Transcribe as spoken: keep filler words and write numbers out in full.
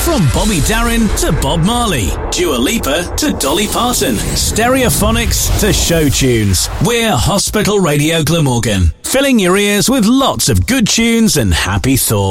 From Bobby Darin to Bob Marley, Dua Lipa to Dolly Parton, Stereophonics to show tunes. We're Hospital Radio Glamorgan, filling your ears with lots of good tunes and happy thoughts.